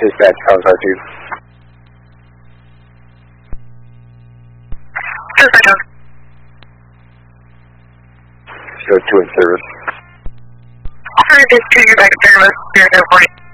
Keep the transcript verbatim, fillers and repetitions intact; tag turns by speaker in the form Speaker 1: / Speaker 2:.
Speaker 1: Dispatch, College R two. Show two in service.
Speaker 2: Alternative two, you're back in service, zero zero forty.